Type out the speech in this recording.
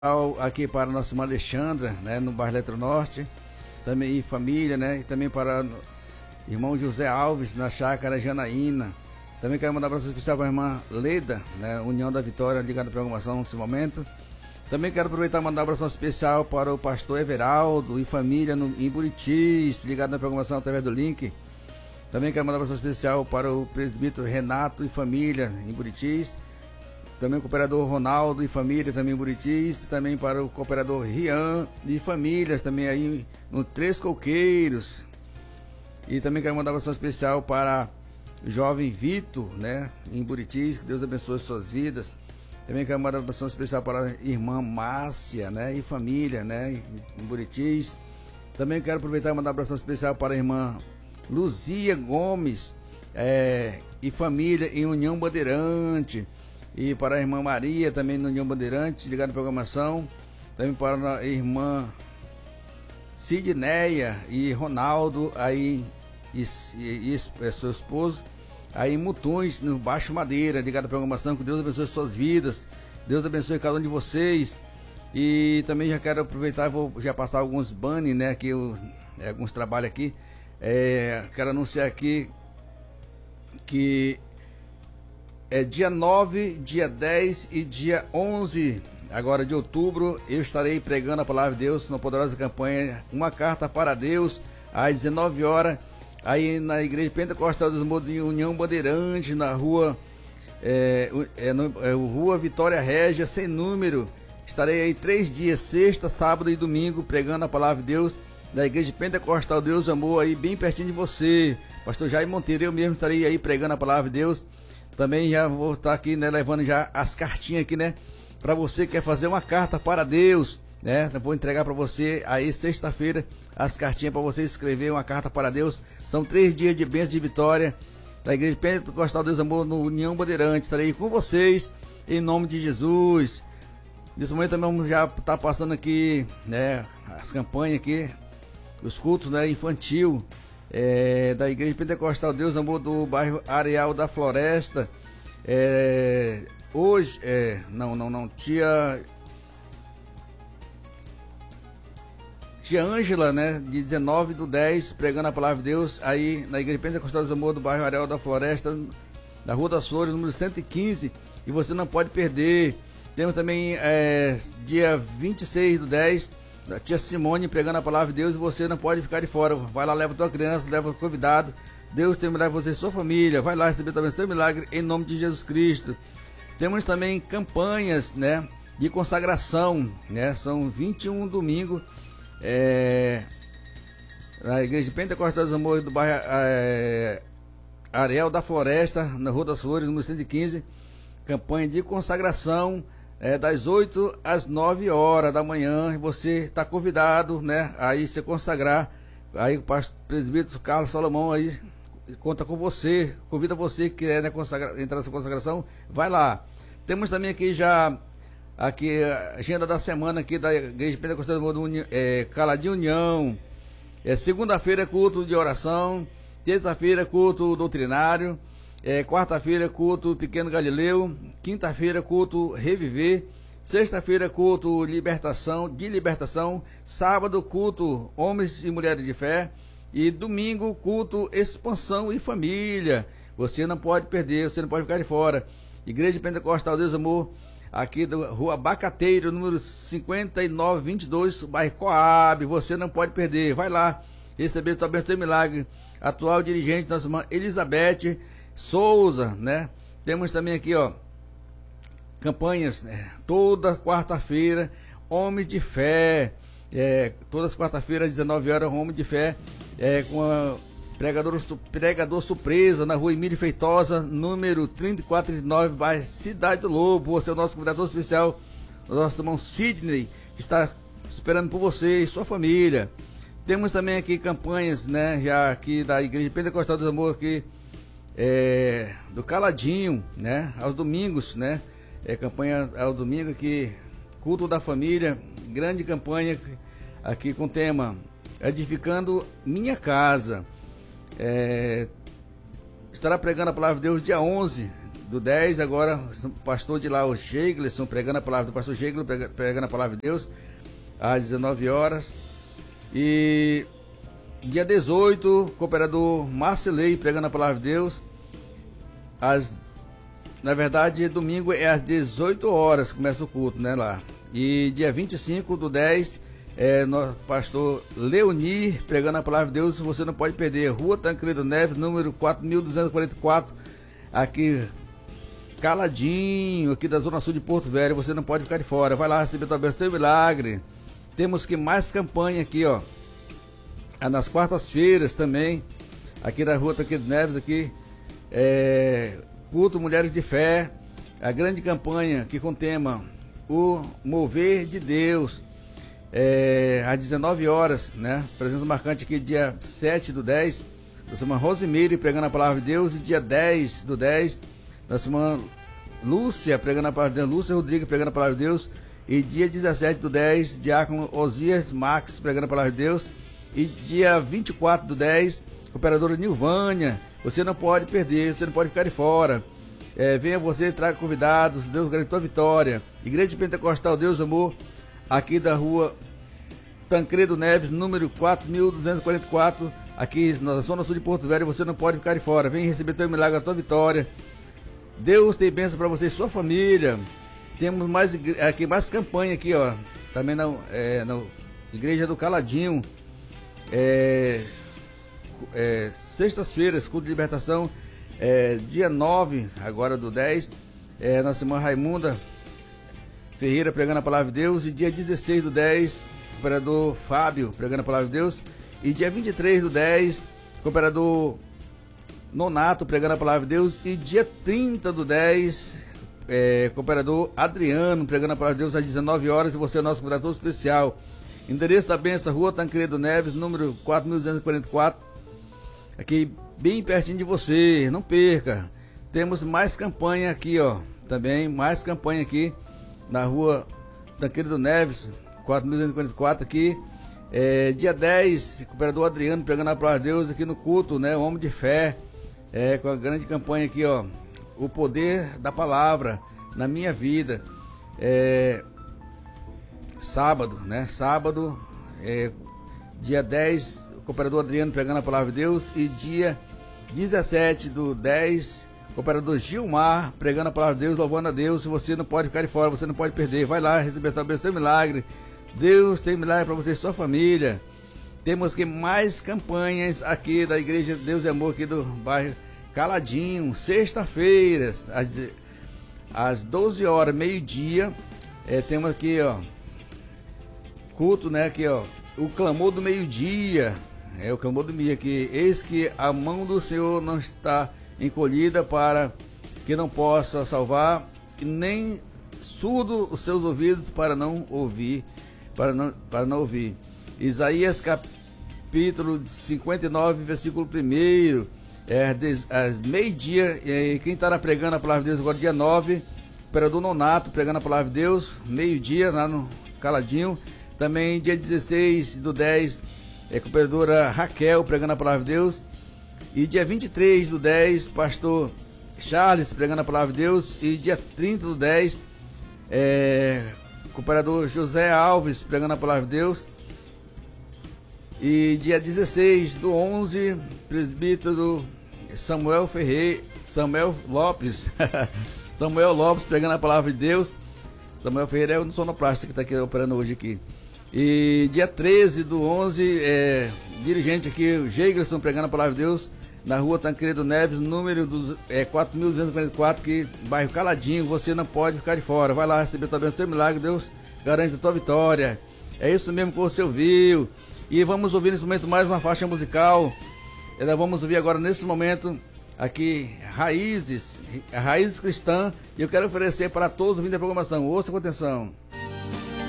aqui para a nossa irmã Alexandra, né, no bairro Eletronorte, também e família, né, e também para o irmão José Alves, na chácara Janaína. Também quero mandar um abraço especial para a irmã Leda, né, União da Vitória, ligada à programação nesse momento. Também quero aproveitar e mandar um abraço especial para o pastor Everaldo e família em Buritis, ligado na programação através do link. Também quero mandar um abraço especial para o presbítero Renato e família em Buritis. Também o cooperador Ronaldo e família também em Buritis. Também para o cooperador Rian e famílias também aí no Três Coqueiros. E também quero mandar um abraço especial para o jovem Vitor, né, em Buritis. Que Deus abençoe suas vidas. Também quero mandar uma abraço especial para a irmã Márcia, né, e família, né, em Buritis. Também quero aproveitar e mandar uma abraço especial para a irmã Luzia Gomes e família em União Bandeirante. E para a irmã Maria, também na União Bandeirante, ligada à programação. Também para a irmã Sidneia e Ronaldo, aí, e seu esposo, aí em Mutuns, no Baixo Madeira, ligado à programação. Que Deus abençoe suas vidas, Deus abençoe cada um de vocês. E também já quero aproveitar, vou já passar alguns banners, né, aqui, alguns trabalhos aqui. Quero anunciar aqui que dia 9, dia 10 e dia 11 agora de outubro, eu estarei pregando a palavra de Deus na poderosa campanha Uma Carta para Deus, às 19 horas, aí na Igreja Pentecostal dos Morros de União Bandeirante, na rua Rua Vitória Régia, sem número. Estarei aí 3 dias, sexta, sábado e domingo, pregando a palavra de Deus da Igreja Pentecostal Deus Amor, aí bem pertinho de você. Pastor Jair Monteiro, eu mesmo estarei aí pregando a palavra de Deus. Também já vou estar aqui, né, levando já as cartinhas aqui, né, para você que quer fazer uma carta para Deus, né? Eu vou entregar para você aí sexta-feira as cartinhas para você escrever uma carta para Deus. São 3 dias de bênção de vitória da Igreja Pentecostal Deus Amor no União Bandeirante. Estarei com vocês em nome de Jesus. Nesse momento também vamos já estar passando aqui, né, as campanhas aqui, os cultos, né, infantil, da Igreja Pentecostal Deus Amor do bairro Areal da Floresta. Hoje, tia Ângela, né, de 19/10, pregando a palavra de Deus aí na Igreja Pentecostal Deus Amor do bairro Areal da Floresta, na Rua das Flores, número 115, e você não pode perder. Temos também dia 26/10, a tia Simone pregando a palavra de Deus, e você não pode ficar de fora. Vai lá, leva tua criança, leva o convidado. Deus tem milagre para você e sua família. Vai lá receber também o seu milagre em nome de Jesus Cristo. Temos também campanhas, né, de consagração, né? São 21 domingos na Igreja Pentecostal dos Amores do bairro Areal da Floresta, na Rua das Flores, número 115. Campanha de consagração das 8 às 9 horas da manhã. Você está convidado, né, aí se consagrar. Aí o pastor presbítero Carlos Salomão aí conta com você, convida você que quer, né, entrar nessa consagração, vai lá. Temos também aqui já aqui a agenda da semana aqui da Igreja Pentecostal do Caladinho União. Segunda-feira culto de oração, terça-feira culto doutrinário, quarta-feira culto Pequeno Galileu, quinta-feira culto Reviver, sexta-feira culto de libertação, sábado culto Homens e Mulheres de Fé e domingo culto Expansão e Família. Você não pode perder, você não pode ficar de fora. Igreja Pentecostal Deus Amor, aqui da Rua Abacateiro, número 5922, bairro Coab. Você não pode perder, vai lá receber tua bênção e milagre. Atual dirigente, nossa irmã Elizabeth Souza, né? Temos também aqui, ó, campanhas, toda quarta-feira, Homens de Fé, todas as quarta-feiras, às 19 horas, Homem de Fé, com a pregador surpresa, na Rua Emílio Feitosa, número 3439, bairro Cidade do Lobo. Você é o nosso convidado especial, o nosso irmão Sidney, que está esperando por você e sua família. Temos também aqui campanhas, né, já aqui da Igreja Pentecostal do Amor, aqui, do Caladinho, né, aos domingos, né, campanha ao domingo aqui, culto da família, grande campanha aqui com o tema Edificando Minha Casa. Estará pregando a palavra de Deus dia 11 do 10, agora o pastor de lá, o Sheiglerson, pregando a palavra do pastor Sheiglerson, pregando a palavra de Deus, às 19 horas. E dia 18, cooperador Marcelei, pregando a palavra de Deus, na verdade, domingo é às 18 horas, começa o culto, né, lá. E dia 25 do 10, nosso pastor Leonir, pregando a palavra de Deus, você não pode perder. Rua Tancredo Neves, número 4244, aqui, Caladinho, aqui da Zona Sul de Porto Velho, você não pode ficar de fora. Vai lá receber tua bênção, teu milagre. Temos que mais campanha aqui, ó. Nas quartas-feiras também, aqui na Rua Tancredo Neves, aqui, culto Mulheres de Fé, a grande campanha aqui com o tema O Mover de Deus, às 19 horas, né? Presença marcante aqui, dia 7 do 10, nós irmã Rosimeire pregando a palavra de Deus, e dia 10 do 10, nossa irmã Lúcia pregando a palavra de Deus, Lúcia Rodrigues pregando a palavra de Deus, e dia 17 do 10, diácono Osias Max pregando a palavra de Deus, e dia 24 do 10, operadora Nilvânia, você não pode perder, você não pode ficar de fora. Venha você, traga convidados, Deus garante tua vitória. Igreja Pentecostal Deus Amor, aqui da Rua Tancredo Neves, número 4244, aqui na Zona Sul de Porto Velho, você não pode ficar de fora. Vem receber teu milagre, a tua vitória. Deus tem bênção para você e sua família. Temos mais aqui, mais campanha aqui, ó, também na Igreja do Caladinho. Sextas-feiras, culto de libertação, dia 9, agora do 10, nossa irmã Raimunda Ferreira pregando a palavra de Deus, e dia 16 do 10, cooperador Fábio pregando a palavra de Deus, e dia 23 do 10, cooperador Nonato pregando a palavra de Deus, e dia 30 do 10, cooperador Adriano pregando a palavra de Deus às 19 horas, e você é nosso convidado especial. Endereço da benção, Rua Tancredo Neves, número 4244, aqui bem pertinho de você, não perca. Temos mais campanha aqui, ó, também mais campanha aqui na Rua Tancredo Neves, 4244 aqui, dia 10, o operador Adriano pregando a palavra de Deus aqui no culto, né, o homem de fé, com a grande campanha aqui, ó, o poder da palavra na minha vida. Sábado, né? Sábado, dia 10, o cooperador Adriano pregando a palavra de Deus, e dia 17 do 10, o cooperador Gilmar pregando a palavra de Deus, louvando a Deus. Você não pode ficar de fora, você não pode perder. Vai lá receber a bênção, teu milagre. Deus tem milagre para você e sua família. Temos que mais campanhas aqui da Igreja Deus e Amor, aqui do bairro Caladinho, sexta-feiras, às 12 horas, meio-dia, temos aqui, ó, culto, né, aqui, ó, o clamor do meio-dia, o clamor do meio-dia, que eis que a mão do Senhor não está encolhida para que não possa salvar, e nem surdo os seus ouvidos para não ouvir, para não ouvir. Isaías capítulo 59, versículo 1, às meio-dia, e quem estará pregando a palavra de Deus agora, dia 9, operador Nonato pregando a palavra de Deus, meio-dia, lá no Caladinho. Também dia 16 do 10, cooperadora Raquel pregando a palavra de Deus. E dia 23 do 10, pastor Charles pregando a palavra de Deus. E dia 30 do 10, cooperador José Alves pregando a palavra de Deus. E dia 16 do 11, presbítero Samuel Lopes Samuel Lopes pregando a palavra de Deus. Samuel Ferreira é o sonoplasta que está aqui operando hoje aqui. E dia 13 do 11, dirigente aqui, o Geigerson pregando a palavra de Deus, na Rua Tancredo Neves, número 4244, que bairro Caladinho. Você não pode ficar de fora. Vai lá receber tua bênção, teu milagre, Deus garante a tua vitória. É isso mesmo que você ouviu. E vamos ouvir nesse momento mais uma faixa musical. Nós vamos ouvir agora nesse momento aqui Raízes Cristã, e eu quero oferecer para todos os ouvintes da programação. Ouça com atenção.